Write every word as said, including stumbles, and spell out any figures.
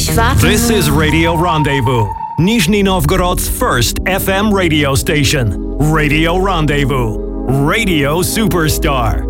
Moskva. This is Radio Rendezvous, Nizhny Novgorod's first F M radio station. Radio Rendezvous. Radio Superstar.